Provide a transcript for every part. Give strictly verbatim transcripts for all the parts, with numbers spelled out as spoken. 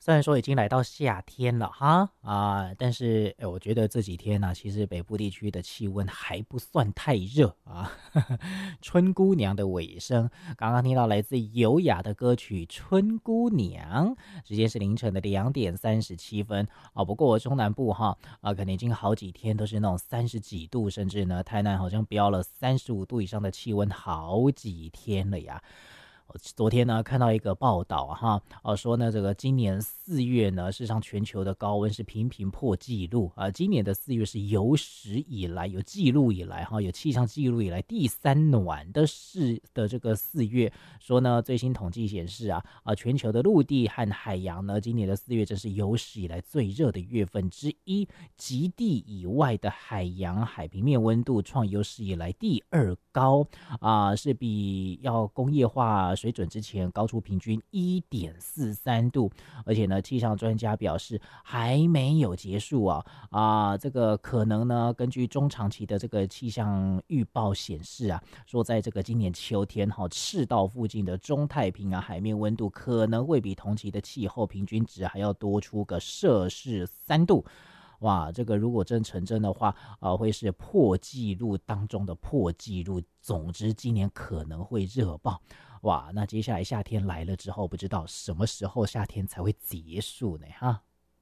虽然说已经来到夏天了哈啊，但是诶我觉得这几天呢、啊，其实北部地区的气温还不算太热啊。春姑娘的尾声，刚刚听到来自优雅的歌曲《春姑娘》，时间是凌晨的两点三十七分啊。不过中南部哈啊，可能已经好几天都是那种三十几度，甚至呢，台南好像飙了三十五度以上的气温好几天了呀。昨天呢，看到一个报道哈，哦说呢，这个今年四月呢，事实上全球的高温是频频破纪录啊。今年的四月是有史以来有记录以来哈，有气象记录以来第三暖的是的这个四月。说呢，最新统计显示啊，啊全球的陆地和海洋呢，今年的四月正是有史以来最热的月份之一。极地以外的海洋海平面温度创有史以来第二高啊，是比要工业化水准之前高出平均 一点四三度，而且呢，气象专家表示还没有结束啊啊，这个可能呢，根据中长期的这个气象预报显示啊，说在这个今年秋天哈、哦，赤道附近的中太平洋海面温度可能会比同期的气候平均值还要多出个摄氏三度。哇，这个如果真成真的话，呃，会是破纪录当中的破纪录。总之，今年可能会热爆。哇，那接下来夏天来了之后，不知道什么时候夏天才会结束呢？哈，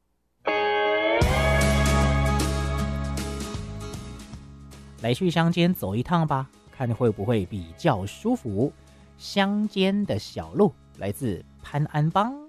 来去乡间走一趟吧，看会不会比较舒服。乡间的小路，来自潘安邦。